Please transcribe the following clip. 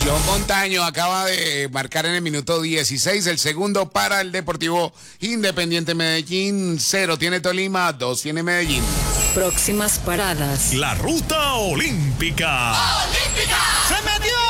John Montaño acaba de marcar en el minuto 16 el segundo para el Deportivo Independiente Medellín. 0 tiene Tolima, 2 tiene Medellín. Próximas paradas. La ruta olímpica. ¡Olímpica! ¡Se metió!